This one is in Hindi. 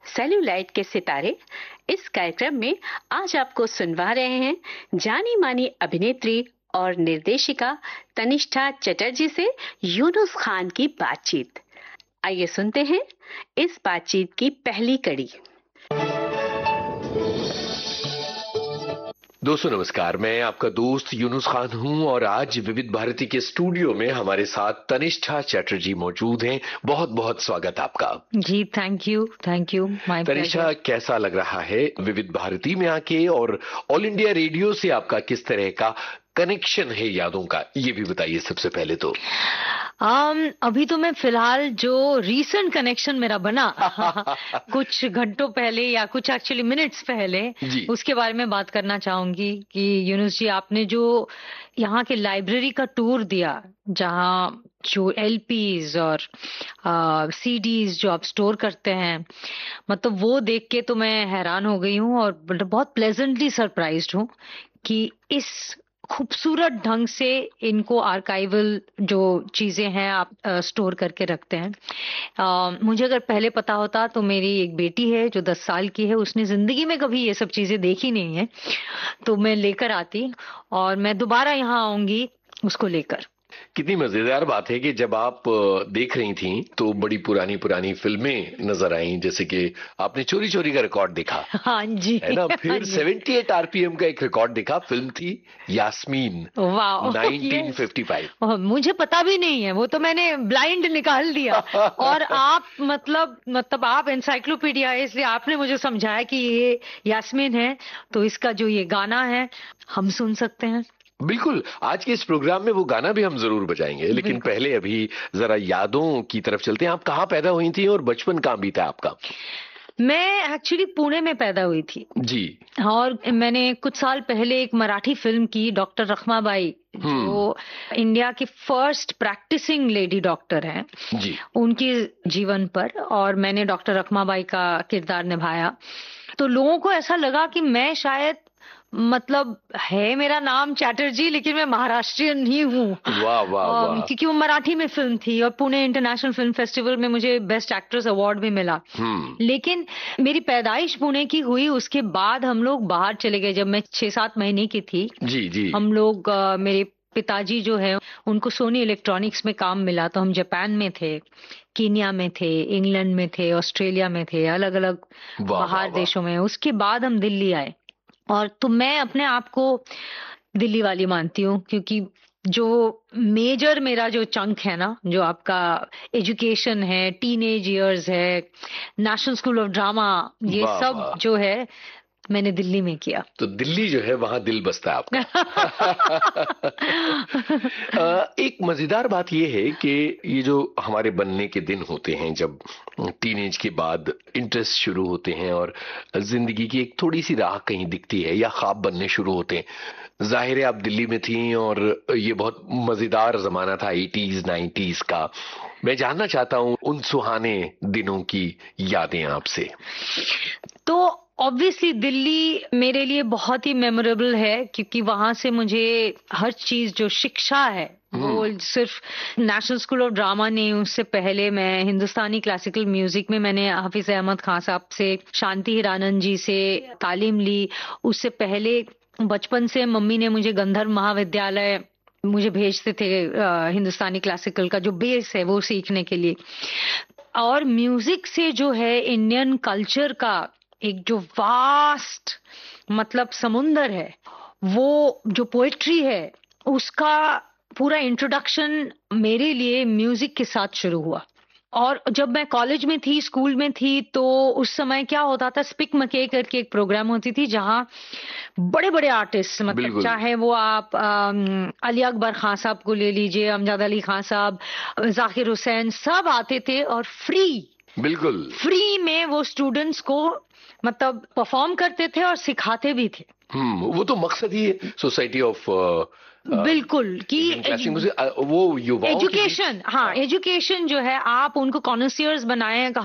सेल्यूलाइट के सितारे। इस कार्यक्रम में आज आपको सुनवा रहे हैं जानी मानी अभिनेत्री और निर्देशिका तनिष्ठा चटर्जी से यूनुस खान की बातचीत। आइए सुनते हैं इस बातचीत की पहली कड़ी। दोस्तों नमस्कार, मैं आपका दोस्त यूनुस खान हूं और आज विविध भारती के स्टूडियो में हमारे साथ तनिष्ठा चटर्जी मौजूद हैं। बहुत बहुत स्वागत आपका। जी thank you my pleasure. Tanishtha, कैसा लग रहा है विविध भारती में आके, और ऑल इंडिया रेडियो से आपका किस तरह का कनेक्शन है यादों का, ये भी बताइए सबसे पहले तो। अभी तो मैं फिलहाल जो रीसेंट कनेक्शन मेरा बना कुछ घंटों पहले या कुछ एक्चुअली मिनट्स पहले, उसके बारे में बात करना चाहूंगी कि यूनुस जी, आपने जो यहाँ के लाइब्रेरी का टूर दिया, जहाँ जो एलपीज और सीडीज जो आप स्टोर करते हैं, मतलब वो देख के तो मैं हैरान हो गई हूँ और बहुत प्लेजेंटली सरप्राइज्ड हूँ कि इस खूबसूरत ढंग से इनको आर्काइवल जो चीजें हैं आप स्टोर करके रखते हैं। मुझे अगर पहले पता होता तो मेरी एक बेटी है जो 10 साल की है, उसने जिंदगी में कभी ये सब चीजें देखी नहीं है, तो मैं लेकर आती और मैं दोबारा यहाँ आऊंगी उसको लेकर। कितनी मजेदार बात है कि जब आप देख रही थी तो बड़ी पुरानी पुरानी फिल्में नजर आई, जैसे कि आपने चोरी चोरी का रिकॉर्ड देखा। हाँ जी, है ना। फिर 78 आरपीएम का एक रिकॉर्ड देखा, फिल्म थी यास्मीन, वाह 1955। मुझे पता भी नहीं है, वो तो मैंने ब्लाइंड निकाल दिया। और आप मतलब आप एनसाइक्लोपीडिया है, इसलिए आपने मुझे समझाया कि ये यास्मीन है, तो इसका जो ये गाना है हम सुन सकते हैं। बिल्कुल, आज के इस प्रोग्राम में वो गाना भी हम जरूर बजाएंगे, लेकिन पहले अभी जरा यादों की तरफ चलते हैं। आप कहाँ पैदा हुई थी और बचपन कहाँ बीता आपका? मैं एक्चुअली पुणे में पैदा हुई थी जी, और मैंने कुछ साल पहले एक मराठी फिल्म की, डॉक्टर रखमाबाई, जो इंडिया की फर्स्ट प्रैक्टिसिंग लेडी डॉक्टर हैं जी, उनकी जीवन पर, और मैंने डॉक्टर रखमाबाई का किरदार निभाया। तो लोगों को ऐसा लगा कि मैं शायद, मतलब है मेरा नाम चैटर्जी, लेकिन मैं महाराष्ट्रियन ही हूँ। वाह वाह वाह। क्योंकि वो मराठी में फिल्म थी और पुणे इंटरनेशनल फिल्म फेस्टिवल में मुझे बेस्ट एक्ट्रेस अवार्ड भी मिला। लेकिन मेरी पैदाइश पुणे की हुई, उसके बाद हम लोग बाहर चले गए। जब मैं 6-7 महीने की थी, जी जी, हम लोग मेरे पिताजी जो है उनको सोनी इलेक्ट्रॉनिक्स में काम मिला, तो हम जापान में थे, कीनिया में थे, इंग्लैंड में थे, ऑस्ट्रेलिया में थे, अलग अलग बाहर देशों में। उसके बाद हम दिल्ली आए, और तो मैं अपने आप को दिल्ली वाली मानती हूँ, क्योंकि जो मेजर मेरा जो चंक है ना, जो आपका एजुकेशन है, टीनेज इयर्स है, नेशनल स्कूल ऑफ ड्रामा, ये सब जो है मैंने दिल्ली में किया। तो दिल्ली जो है वहां दिल बसता है आपका। एक मजेदार बात यह है कि ये जो हमारे बनने के दिन होते हैं, जब टीनेज के बाद इंटरेस्ट शुरू होते हैं और जिंदगी की एक थोड़ी सी राह कहीं दिखती है या ख्वाब बनने शुरू होते हैं। जाहिर है आप दिल्ली में थी और ये बहुत मजेदार जमाना था 80s 90s का। मैं जानना चाहता हूँ उन सुहाने दिनों की यादें आपसे। तो ऑब्वियसली दिल्ली मेरे लिए बहुत ही मेमोरेबल है, क्योंकि वहां से मुझे हर चीज, जो शिक्षा है, वो सिर्फ नेशनल स्कूल ऑफ ड्रामा नहीं, उससे पहले मैं हिंदुस्तानी क्लासिकल म्यूजिक में मैंने हाफिज अहमद खान साहब से, शांति हिरानंद जी से तालीम ली। उससे पहले बचपन से मम्मी ने मुझे गंधर्व महाविद्यालय मुझे भेजते थे, हिंदुस्तानी क्लासिकल का जो बेस है वो सीखने के लिए। और म्यूजिक से जो है इंडियन कल्चर का एक जो वास्ट मतलब समुंदर है, वो जो पोएट्री है, उसका पूरा इंट्रोडक्शन मेरे लिए म्यूजिक के साथ शुरू हुआ। और जब मैं कॉलेज में थी, स्कूल में थी, तो उस समय क्या होता था, स्पिक मके करके एक प्रोग्राम होती थी, जहां बड़े बड़े आर्टिस्ट, मतलब चाहे वो आप अली अकबर खान साहब को ले लीजिए, अमजद अली खान साहब, जाकिर हुसैन, सब आते थे और बिल्कुल फ्री में वो स्टूडेंट्स को मतलब परफॉर्म करते थे और सिखाते भी थे। वो तो मकसद ही है सोसाइटी ऑफ बिल्कुल कि वो युवाओं एजुकेशन, हाँ एजुकेशन जो है, आप उनको कॉन्सियर्स बनाए।